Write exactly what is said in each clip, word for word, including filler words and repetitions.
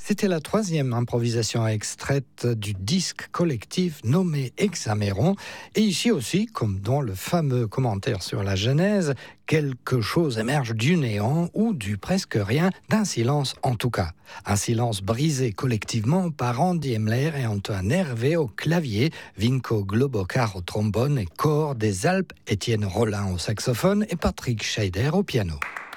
C'était la troisième improvisation extraite du disque collectif nommé Hexaméron. Et ici aussi, comme dans le fameux commentaire sur la Genèse, quelque chose émerge du néant ou du presque rien, d'un silence en tout cas. Un silence brisé collectivement par Andy Emler et Antoine Hervé au clavier, Vinko Globokar au trombone et corps des Alpes, Étienne Rollin au saxophone et Patrick Scheider au piano.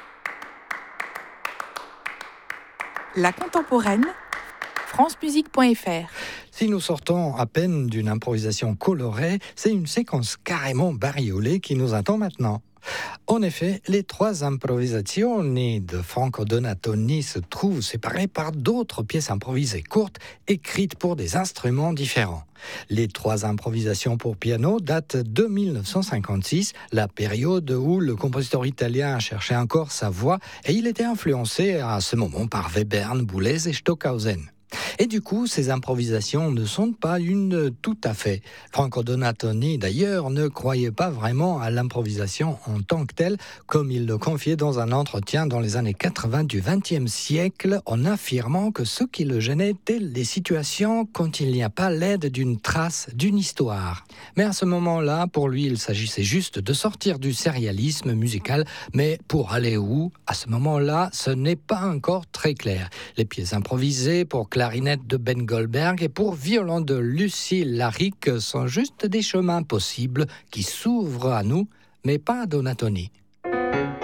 La contemporaine, france musique point f r. Si nous sortons à peine d'une improvisation colorée, c'est une séquence carrément bariolée qui nous attend maintenant. En effet, les trois improvisazioni de Franco Donatoni se trouvent séparées par d'autres pièces improvisées courtes, écrites pour des instruments différents. Les trois improvisations pour piano datent de dix-neuf cent cinquante-six, la période où le compositeur italien cherchait encore sa voix, et il était influencé à ce moment par Webern, Boulez et Stockhausen. Et du coup, ces improvisations ne sont pas une tout à fait. Franco Donatoni, d'ailleurs, ne croyait pas vraiment à l'improvisation en tant que telle, comme il le confiait dans un entretien dans les années quatre-vingts du vingtième siècle, en affirmant que ce qui le gênait étaient les situations quand il n'y a pas l'aide d'une trace, d'une histoire. Mais à ce moment-là, pour lui, il s'agissait juste de sortir du sérialisme musical, mais pour aller où? À ce moment-là, ce n'est pas encore très clair. Les pièces improvisées pour clarinette de Ben Goldberg et pour violon de Lucie Laric sont juste des chemins possibles qui s'ouvrent à nous, mais pas à Donatoni.